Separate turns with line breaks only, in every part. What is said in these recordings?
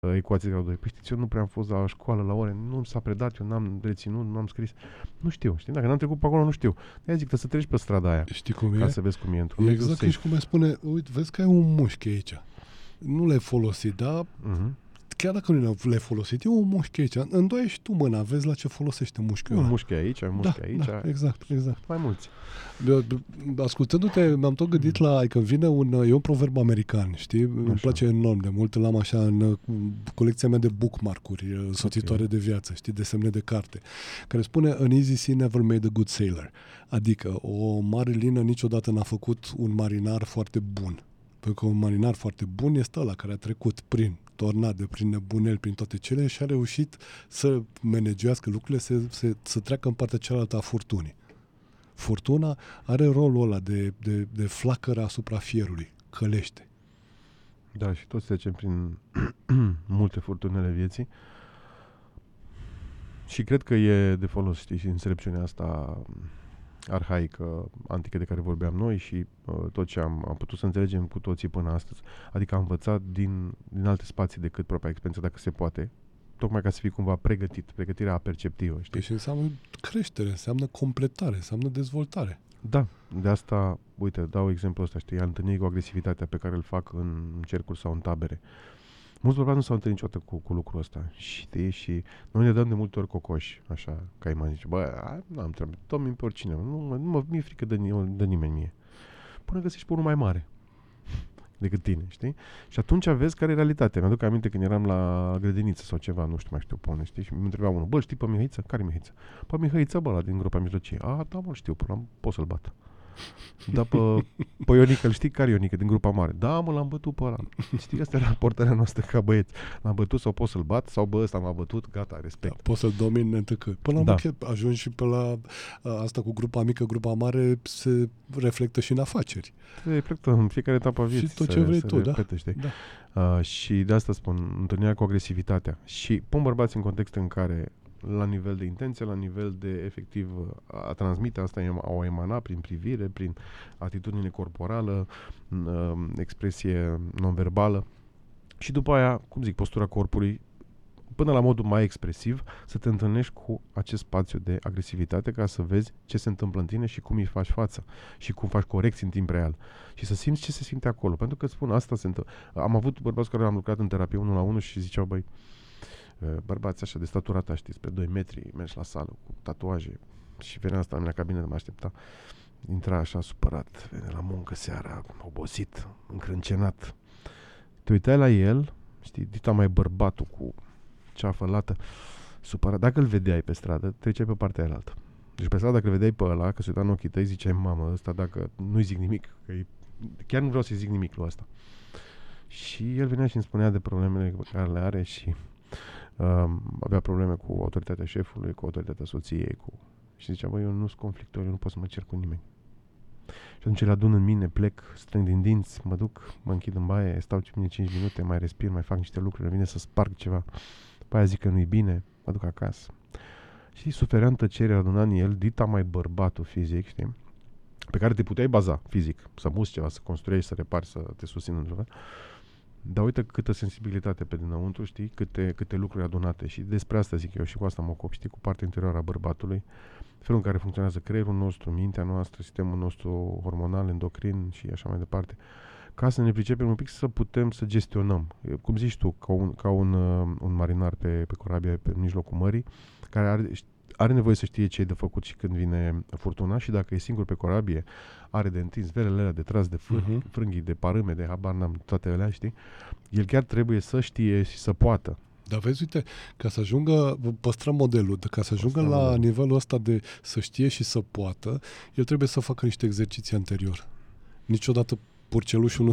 ecuație de grau 2. Păi știți, eu nu prea am fost la școală, la ore, nu s-a predat, eu n-am reținut, nu am scris. Nu știu, știi? Dacă n-am trecut pe acolo, nu știu. De-aia zic, trebuie să treci pe strada aia.
Știi cum
Ca
e?
să vezi cum e într-un
E
mediu
exact
safe.
și cum îmi spune, uite, vezi că ai un mușchi aici. Nu l-ai folosit, dar chiar dacă nu l-ai folosit, e un mușchi aici. Îndoiești tu mâna, vezi la ce folosește mușchiul ăla.
Un mușchi aici, un mușchi aici.
Da, exact.
Mai mulți.
Ascultându-te, mi-am tot gândit la, adică vine e un proverb american, știi? Îmi place enorm de mult, l-am așa în colecția mea de bookmark-uri, soțitoare de viață, știi, de semne de carte, care spune an easy sea never made a good sailor. Adică o mare lină niciodată n-a făcut un marinar foarte bun. Pentru că un marinar foarte bun este ăla care a trecut prin tornade, prin nebuneli, prin toate cele și a reușit să managească lucrurile, să treacă în partea cealaltă a furtunii. Furtuna are rolul ăla de flacără asupra fierului, călește.
Da, și toți trecem prin multe furtunele vieții și cred că e de folos, știi, și înțelepciunea asta arhaică, antică de care vorbeam noi și tot ce am putut să înțelegem cu toții până astăzi. Adică am învățat din alte spații decât propria experiență, dacă se poate, tocmai ca să fii cumva pregătit, pregătirea perceptivă, știi?
Păi și înseamnă creștere, înseamnă completare, înseamnă dezvoltare.
Da, de asta, uite, dau exemplul ăsta, știi, întâlniri cu agresivitatea pe care îl fac în cercuri sau în tabere. Mulți bărbați nu s-au întâlnit niciodată cu lucrul ăsta, știi? Și noi ne dăm de multe ori cocoși, așa, ca imagine. Zice, nu am treabă, dă-mi pe oricine, mi-e frică de nimeni mie. Până găsești pe unul mai mare decât tine, știi? Și atunci vezi care e realitatea. Mi-aduc aminte când eram la grădiniță sau ceva, nu știu mai știu pune, știi? Și mi întreba unul, bă, știi pe Mihăiță? Care Mihăiță? Pe Mihăiță, bă, ăla din gropa mijlocie. Da, mă, știu, până pot să-l bat. Da, pe Ionică, îl știi care Ionică, din grupa mare? Da, mă, l-am bătut pe ăla. Știi că asta era portarea noastră ca băieți. L-am bătut sau pot să-l bat, sau ăsta m-a bătut, gata, respect.
Da, poți să-l domini neîntâcât. Până la urmă, ajungi și pe la asta cu grupa mică, grupa mare, se reflectă și în afaceri.
Se reflectă în fiecare etapă a vieții.
Și tot ce vrei tu,
repete, știi? Da. Și de asta spun, întâlnirea cu agresivitatea. Și pun bărbații în contexte în care la nivel de intenție, la nivel de efectiv a transmite, asta o emana prin privire, prin atitudine corporală, expresie non-verbală și după aia, cum zic, postura corpului, până la modul mai expresiv, să te întâlnești cu acest spațiu de agresivitate ca să vezi ce se întâmplă în tine și cum îi faci față și cum faci corecții în timp real și să simți ce se simte acolo. Pentru că, spun, asta se întâmplă. Am avut bărbați cu care am lucrat în terapie 1 la 1 și ziceau, băi, bărbați așa de statura ta, știi, spre 2 metri, mergi la sală cu tatuaje și venea asta la cabină de mă aștepta. Intra așa supărat, vine la muncă seara, obosit, încrâncenat. Te uitai la el, știi, dita mai bărbatul cu ceafă lată, supărat. Dacă îl vedeai pe stradă, treceai pe partea aia altă. Deci pe stradă, dacă îl vedeai pe ăla, că se uita în ochii tăi, ziceai, mamă, ăsta dacă nu-i zic nimic, că chiar nu vreau să-i zic nimic lui ăsta. Și el venea și îmi spunea de problemele pe care le are și avea probleme cu autoritatea șefului, cu autoritatea soției, și zicea, băi, eu nu sunt conflictor, eu nu pot să mă cer cu nimeni. Și atunci le adun în mine, plec, strâng din dinți, mă duc, mă închid în baie, stau 5 minute, mai respir, mai fac niște lucruri, vine să sparg ceva. După aia zic că nu-i bine, mă duc acasă. Și suferea în tăcere, aduna în el, dita mai bărbatul fizic, știi? Pe care te puteai baza fizic, să muți ceva, să construiești, să repari, să te susțin într-un fel. Dar uite câtă sensibilitate pe dinăuntru, știi, câte lucruri adunate. Și despre asta zic eu și cu asta mă ocop, știi, cu partea interioară a bărbatului, felul în care funcționează creierul nostru, mintea noastră, sistemul nostru hormonal, endocrin și așa mai departe, ca să ne pricepem un pic să putem să gestionăm. Cum zici tu, ca un marinar pe corabie pe mijlocul mării, care are nevoie să știe ce e de făcut și când vine furtuna și dacă e singur pe corabie, are de întins velele alea, de tras de frânghii, de parâme, de habar n-am, toate alea, știi? El chiar trebuie să știe și să poată.
Dar vezi, uite, ca să ajungă, păstrăm modelul, ca să ajungă la nivelul ăsta de să știe și să poată, el trebuie să facă niște exerciții anterior. Niciodată purcelușul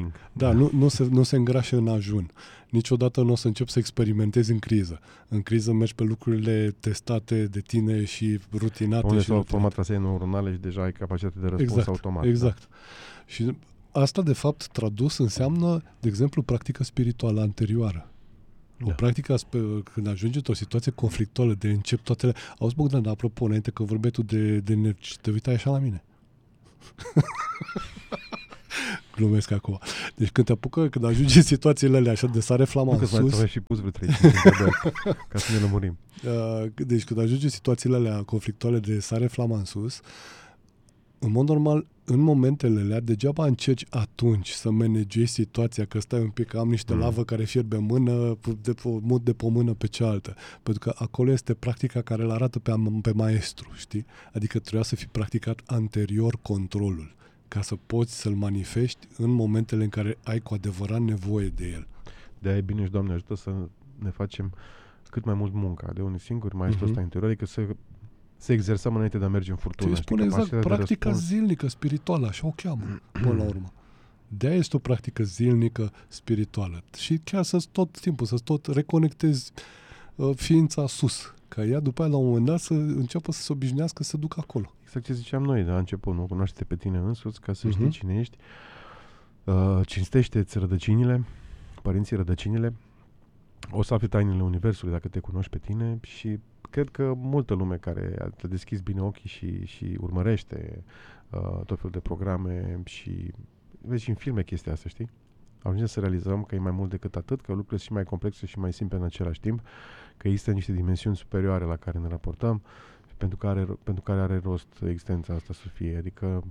nu se îngrașă în ajun. Niciodată nu o să începi să experimentezi în criză. În criză mergi pe lucrurile testate de tine și rutinate.
Unde s-au format trasee neuronale și deja ai capacitate de răspuns automat.
Exact. Da? Și asta, de fapt, tradus înseamnă, de exemplu, practică spirituală anterioară. O practică, când ajungi într-o situație conflictuală, de încep toate... Auzi, Bogdan, apropo, înainte că vorbeai tu de nervi, te uitai așa la mine. glumesc acum. Deci când ajungi în situațiile alea așa de sare flama în sus...
Nu și pus vreo 3 ca să ne lămurim.
Deci când ajungi în situațiile alea conflictuale de sare flama în sus, în mod normal, în momentele alea, degeaba încerci atunci să managezi situația, că stai un pic, că am niște lavă care fierbe în mână, mut de pe o mână pe cealaltă. Pentru că acolo este practica care îl arată pe maestru, știi? Adică trebuia să fi practicat anterior controlul, ca să poți să-l manifesti în momentele în care ai cu adevărat nevoie de el.
De-aia e bine și Doamne ajută să ne facem cât mai mult munca de unii singuri, maestrul ăsta interior, adică să exersăm înainte de a merge în furtună.
Ce spune exact, practica zilnică spirituală, așa o cheamă, până la urmă. De-aia este o practică zilnică spirituală. Și chiar să tot reconectezi ființa sus. Ca ea după aia la un moment dat să înceapă să se obișnuiască să se ducă acolo.
Exact ce ziceam noi de la început, nu? Cunoaște-te pe tine însuți ca să știi cine ești. Cinstește-ți rădăcinile, părinții rădăcinile. O să afli tainele universului dacă te cunoști pe tine și cred că multă lume care te deschizi bine ochii și urmărește tot felul de programe și vezi și în filme chestia asta, știi? Ajungem să realizăm că e mai mult decât atât, că lucrurile sunt și mai complexe și mai simple în același timp, că există niște dimensiuni superioare la care ne raportăm, pentru care are rost existența asta să fie. Adică,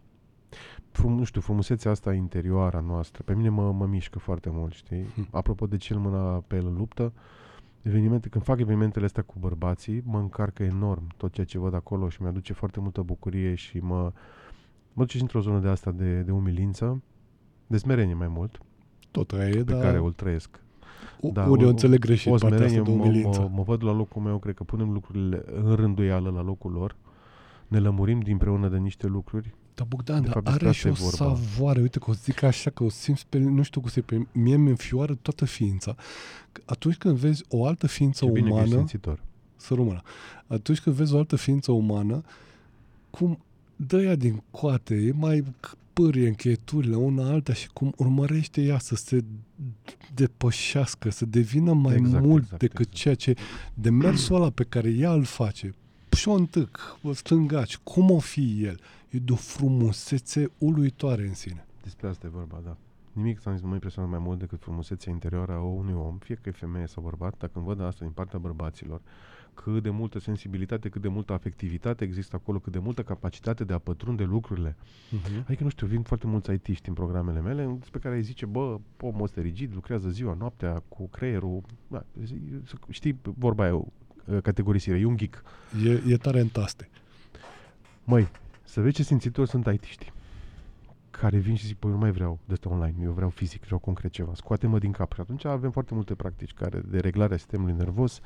frumusețea asta interioară a noastră, pe mine mă mișcă foarte mult, știi? Apropo de cel mâna pe el în luptă, când fac evenimentele astea cu bărbații, mă încarcă enorm tot ceea ce văd acolo și mi-aduce foarte multă bucurie și mă duce și într-o zonă de asta de umilință, de smerenie mai mult,
tot aia
pe care îl trăiesc.
Unde o înțeleg greșit
o
partea asta de umilință.
Mă văd la locul meu, cred că punem lucrurile în rânduială la locul lor, ne lămurim dinpreună de niște lucruri.
Da, Bogdan, are și o savoare, uite că o zic așa, că o simți pe, nu știu cum să pe mie mi înfioară toată ființa. Atunci când vezi o altă ființă umană, să rămână. Atunci când vezi o altă ființă umană, cum dă ea din coate, e mai pârie încheieturile una alta și cum urmărește ea să se depășească, să devină mai mult decât ceea ce demersul ăla pe care ea îl face. Șontâc, stângaci, cum o fi el? E de o frumusețe uluitoare în sine.
Despre asta e vorba, da. Nimic s-a zis nu mă impresionează mai mult decât frumusețea interioară a unui om, fie că e femeie sau bărbat, dacă îmi văd asta din partea bărbaților, cât de multă sensibilitate, cât de multă afectivitate există acolo, cât de multă capacitate de a pătrunde lucrurile. Adică, nu știu, vin foarte mulți IT-ști în programele mele, despre care îi zice, omul ăsta rigid, lucrează ziua, noaptea, cu creierul, da, știi, vorba aia, categorisire, e un geek.
E tare în taste.
Măi, să vezi ce simțitori sunt IT-ști care vin și zic, nu mai vreau de asta online, eu vreau fizic, vreau concret ceva, scoate-mă din cap. Și atunci avem foarte multe practici de reglarea sistemului nervos,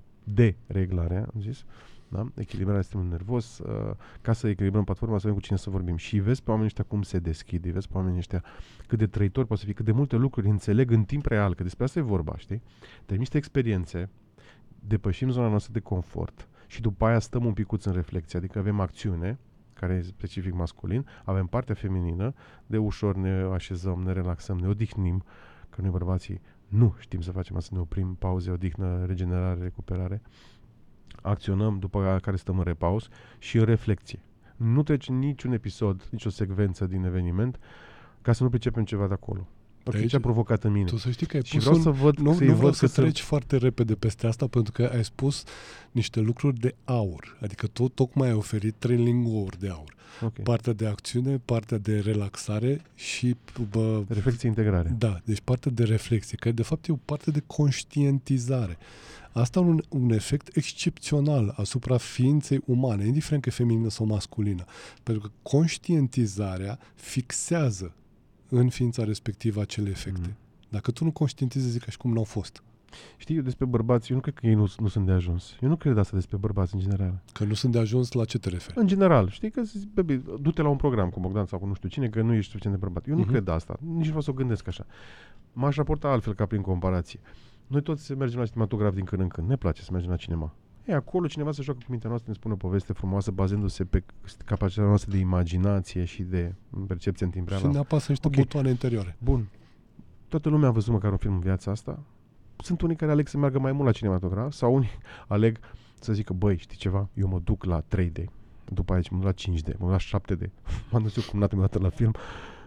am zis, da? Echilibrarea sistemului nervos, ca să echilibrăm platforma, să avem cu cine să vorbim. Și vezi pe oamenii ăștia cum se deschid, vezi pe oamenii ăștia cât de trăitori poate să fie, cât de multe lucruri înțeleg în timp real, că despre asta e vorba, știi? Te niște experiențe, depășim zona noastră de confort și după aia stăm un picuț în reflexie, adică avem acțiune, care e specific masculin, avem partea feminină, de ușor ne așezăm, ne relaxăm, ne odihnim, că noi bărbații nu știm să facem asta, ne oprim, pauze, odihnă, regenerare, recuperare, acționăm, după care stăm în repaus și în reflexie. Nu trece niciun episod, nicio secvență din eveniment ca să nu pricepem ceva de acolo. Orice ce a provocat în mine.
Tu să știi că ai
și vreau să văd,
nu vreau să treci foarte repede peste asta, pentru că ai spus niște lucruri de aur. Adică tu tocmai ai oferit 3 linguri de aur. Okay. Partea de acțiune, partea de relaxare și
reflexie integrare.
Da, deci partea de reflexie, care de fapt e o parte de conștientizare. Asta are un efect excepțional asupra ființei umane, indiferent că e feminină sau masculină. Pentru că conștientizarea fixează în ființa respectivă acele efecte. Dacă tu nu conștientizezi, ca și cum n-au fost.
Știi, eu despre bărbați, eu nu cred că ei nu sunt de ajuns. Eu nu cred asta despre bărbați în general.
Că nu sunt de ajuns, la ce te referi?
În general, știi că du-te la un program cu Bogdan sau cu nu știu cine, că nu ești suficient de bărbat. Eu nu cred asta, nici nu vreau să o gândesc așa. M-aș raporta altfel ca prin comparație. Noi toți mergem la cinematograf din când în când, ne place să mergem la cinema. E acolo cineva să joacă cu mintea noastră, ne spune o poveste frumoasă, bazându-se pe capacitatea noastră de imaginație și de percepție în timp real.
Și ne apasă niște butoane interioare.
Bun. Toată lumea a văzut măcar un film în viața asta. Sunt unii care aleg să meargă mai mult la cinematograf sau unii aleg să zică, băi, știi ceva? Eu mă duc la 3D, după aia mă duc la 5D, mă duc la 7D. M-am dus eu cum n-am la film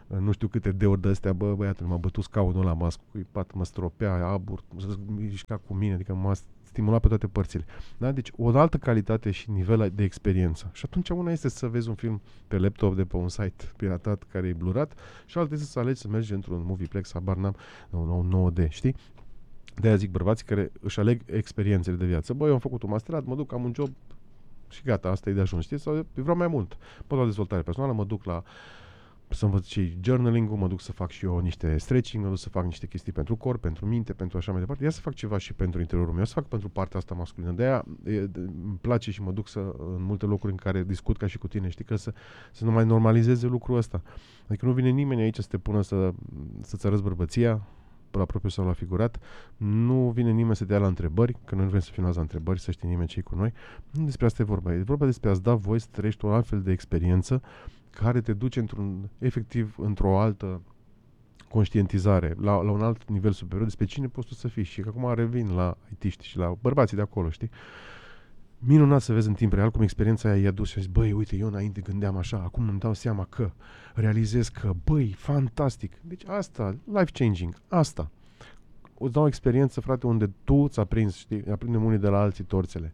nu știu câte de ori de astea, băiatul, m-a bătut scaunul ăla, m-a scuipat, mă stropea, abur, s-a mișcat cu mine, adică m-a stimulat pe toate părțile. Da? Deci o altă calitate și nivel de experiență. Și atunci una este să vezi un film pe laptop de pe un site piratat care e blurat și alta este să alegi să mergi într-un movieplex, habar n-am, un 9D, știi? De-aia zic bărbații care își aleg experiențele de viață. Băi, eu am făcut un masterat, mă duc, am un job și gata, asta e de ajuns, știi? Sau vreau mai mult. Pot la dezvoltare personală, mă duc să învăț și journaling-ul, mă duc să fac și eu niște stretching, mă duc să fac niște chestii pentru corp, pentru minte, pentru așa mai departe. Ia să fac ceva și pentru interiorul meu, să fac pentru partea asta masculină. De-aia îmi place și mă duc în multe locuri în care discut ca și cu tine, știi, că să nu mai normalizeze lucrul ăsta. Adică nu vine nimeni aici să te pună să-ți arăți bărbăția, la propriu sau la figurat, nu vine nimeni să te ia la întrebări, că noi nu vrem să fim la întrebări, să știe nimeni ce-i cu noi. Nu despre asta e vorba. E vorba despre a-ți da voie să trăiești o altfel de experiență care te duce efectiv într-o altă conștientizare, la un alt nivel superior despre cine poți tu să fii. Și că acum revin la IT-ști și la bărbații de acolo, știi? Minunat să vezi în timp real cum experiența aia i-a dus și a zis, băi, uite, eu înainte gândeam așa, acum îmi dau seama că realizez că, băi, fantastic. Deci asta, life-changing, asta. Îți dau o experiență, frate, unde tu îți aprinzi, știi, aprindem unii de la alții torțele.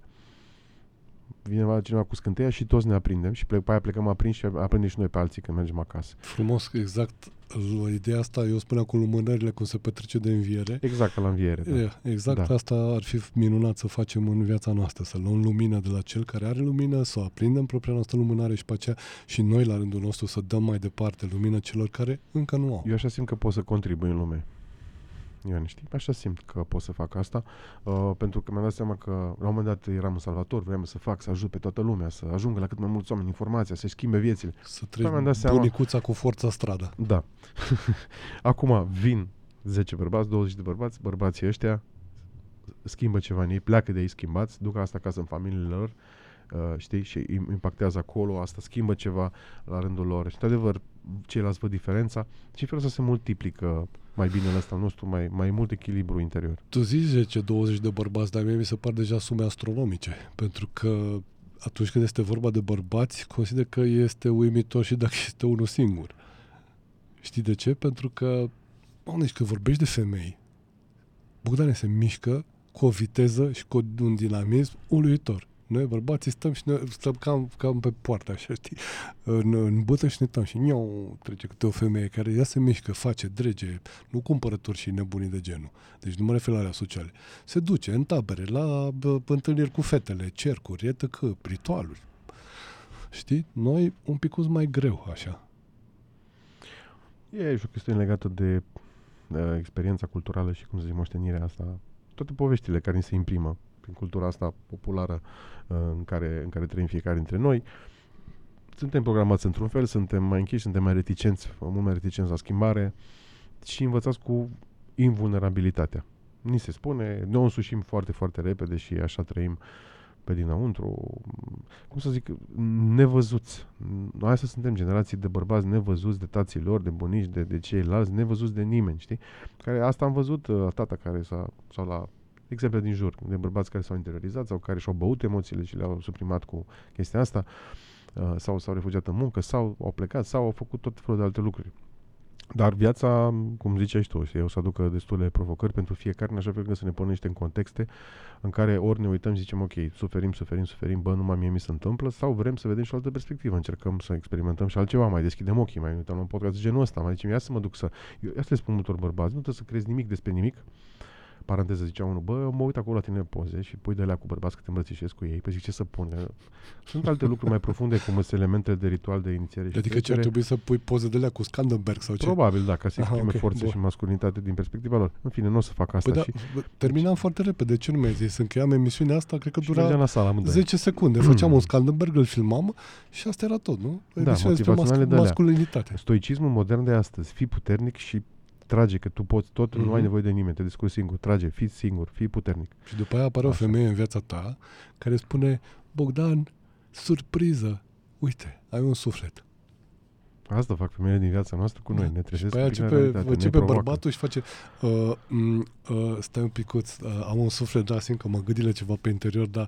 Vine cineva cu scânteia și toți ne aprindem și pe aia plecăm aprins și aprindem și noi pe alții când mergem acasă.
Frumos, exact. La ideea asta, eu spuneam cu lumânările, cum se petrece de înviere.
Exact, ca la înviere. Da.
Exact, da. Asta ar fi minunat să facem în viața noastră, să luăm lumină de la cel care are lumină, să o aprindem propria noastră lumânare și pe aceea și noi la rândul nostru să dăm mai departe lumină celor care încă nu au.
Eu așa simt că pot să contribui în lume. Ioane, știi? Așa simt că pot să fac asta, pentru că mi-am dat seama că la un moment dat eram în Salvator, vreau să ajut pe toată lumea, să ajungă la cât mai mulți oameni informația, să-și schimbe viețile.
Să treci bunicuța cu forța strada.
Da. Acum vin 10 bărbați, 20 de bărbați, bărbații ăștia schimbă ceva în ei, pleacă de ei schimbați, duc asta acasă în familiile lor, știi, și impactează acolo, asta schimbă ceva la rândul lor. Și, într-adevăr, ceilalți văd diferența și felul să se multiplică mai bine în ăsta nostru, mai mult echilibru interior.
Tu zici 10-20 de bărbați, dar mie mi se par deja sume astronomice, pentru că atunci când este vorba de bărbați, consider că este uimitor și dacă este unul singur. Știi de ce? Pentru că, deci când vorbești de femei, Bogdane se mișcă cu o viteză și cu un dinamism uluitor. Noi, bărbații, stăm cam pe poartă, așa, știi? În bută și ne uităm și trece câte o femeie care ea se mișcă, face, drege, nu cumpărături și nebunii de genul. Deci nu mă refer la alea sociale. Se duce în tabere, la întâlniri cu fetele, cercuri, etc., ritualuri. Știi? Noi un picuț mai greu, așa.
E și o chestiune legată de experiența culturală și, cum să zic, moștenirea asta. Toate poveștile care ni se imprimă prin cultura asta populară în care trăim fiecare dintre noi. Suntem programați într-un fel, suntem mai închiși, suntem mai reticenți, mult mai reticenți la schimbare și învățați cu invulnerabilitatea. Ni se spune, ne o însușim foarte, foarte repede și așa trăim pe dinăuntru, cum să zic, nevăzuți. Noi asta suntem generații de bărbați nevăzuți de tații lor, de bunici, de ceilalți, nevăzuți de nimeni, știi? Asta am văzut tata care sau la exemple din jur, de bărbați care s-au interiorizat sau care și-au băut emoțiile și le-au suprimat cu chestia asta, sau s-au refugiat în muncă, sau au plecat, sau au făcut tot felul de alte lucruri. Dar viața, cum ziceai tu, o să aducă destule provocări pentru fiecare, în așa fel că să ne punem niște în contexte în care ori ne uităm și zicem, ok, suferim, bă, numai mie mi se întâmplă, sau vrem să vedem și o altă perspectivă, încercăm să experimentăm și altceva, mai deschidem ochii, mai uităm la un podcast de genul ăsta, mai zicem, ia să mă duc asta le spun multor bărbați, nu trebuie să crezi nimic despre nimic. Paranteză, zicea unul, bă, mă uit acolo la tine poze și pui de alea cu bărbați că te îmbrățișezi cu ei. Păi zic, ce să pun? Sunt alte lucruri mai profunde, cum sunt elementele de ritual de inițiere.
Adică ce ar trebui să pui poze de alea cu Skanderbeg sau ce?
Probabil, da, ca să exprime forțe și masculinitate din perspectiva lor. În fine, nu o să fac asta.
Păi terminam foarte repede. Ce nu mi-ai zis? Încheiam emisiunea asta, cred că dura
la sala,
10 secunde. Făceam un Skanderbeg, îl filmam și asta era tot, nu?
Da, motivaționale de
masculinitate.
Stoicismul modern de astăzi. Fii puternic și trage, că tu poți tot, nu ai nevoie de nimeni, te descurci singur, trage, fii singur, fii puternic.
Și după aia apare o femeie în viața ta care spune, Bogdan, surpriză, uite, ai un suflet.
Asta fac femeile din viața noastră cu noi, ne trezesc.
Și pe începe bărbatul și face, stai un picuț, am un suflet, da, simt că mă gâdile ceva pe interior, dar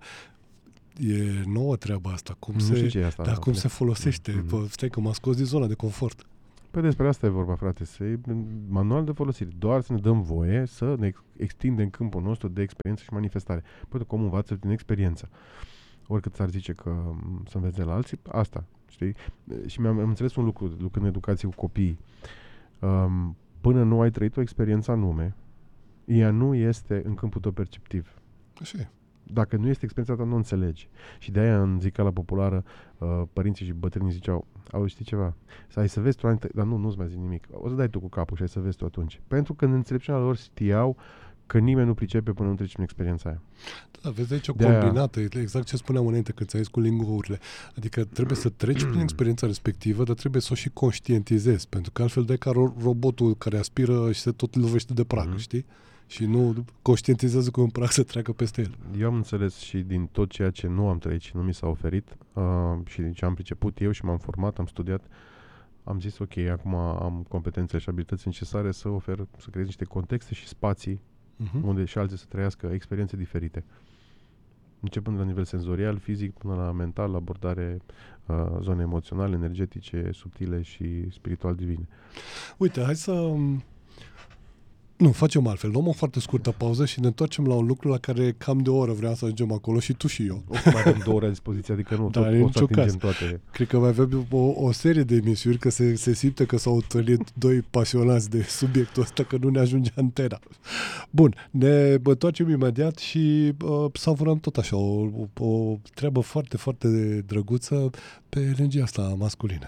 e nouă treaba asta, cum se folosește, stai că m-a scos din zona de confort.
Păi despre asta e vorba, frate, manual de folosire, doar să ne dăm voie să ne extindem câmpul nostru de experiență și manifestare. Păi cum învață din experiență. Oricât s-ar zice că să înveți de la alții, asta, știi? Și am înțeles un lucru, lucrând în educație cu copiii. Până nu ai trăit o experiență anume, ea nu este în câmpul tău perceptiv.
Așa e.
Dacă nu este experiența ta, nu o înțelegi. Și de-aia în zicala populară, părinții și bătrânii ziceau, știi ceva, hai să vezi tu, dar nu-ți mai zic nimic. O să dai tu cu capul și hai să vezi tu atunci. Pentru că în înțelepciunea lor știau că nimeni nu pricepe până nu treci în experiența aia.
Da, vezi aici o combinată, exact ce spuneam înainte când ți-ai zis cu lingourile. Adică trebuie să treci prin experiența respectivă, dar trebuie să o și conștientizezi, pentru că altfel de ca robotul care aspiră și se tot lovește de prag, știi? Și nu conștientizează cu un prag să treacă peste el.
Eu am înțeles și din tot ceea ce nu am trăit și nu mi s-a oferit și din ce am priceput eu și m-am format, am studiat, am zis ok, acum am competențe și abilități necesare să creez niște contexte și spații unde și alții să trăiască experiențe diferite. Începând la nivel senzorial, fizic, până la mental, abordare, zone emoționale, energetice, subtile și spiritual divine.
Uite, hai să... Nu, facem altfel. Luăm o foarte scurtă pauză și ne întoarcem la un lucru la care cam de o oră vreau să ajungem acolo și tu și eu.
Oricum mai avem 2 ore la dispoziție, adică nu, tot o să atingem toate.
Cred că mai avem o serie de emisiuni, că se simte că s-au întâlnit 2 pasionați de subiectul ăsta, că nu ne ajunge antena. Bun, ne întoarcem imediat și savurăm tot așa o treabă foarte, foarte drăguță pe energia asta masculină.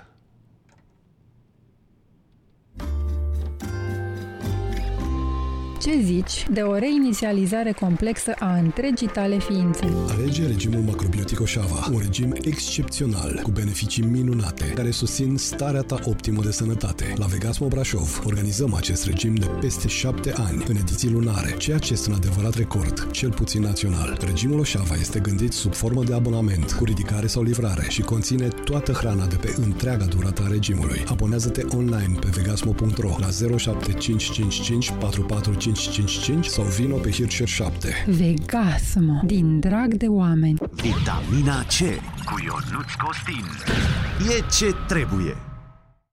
Ce zici de o reinițializare complexă a întregii tale ființe?
Alege regimul Macrobiotic Oșava, un regim excepțional, cu beneficii minunate, care susțin starea ta optimă de sănătate. La Vegasmo Brașov organizăm acest regim de peste 7 ani, în ediții lunare, ceea ce este un adevărat record, cel puțin național. Regimul Oșava este gândit sub formă de abonament, cu ridicare sau livrare și conține toată hrana de pe întreaga durată a regimului. Abonează-te online pe vegasmo.ro la 07555 445 555 sau vino pe Hirscher 7.
Vegasmo, din drag de oameni.
Vitamina C cu Ionuț Costin. E ce trebuie.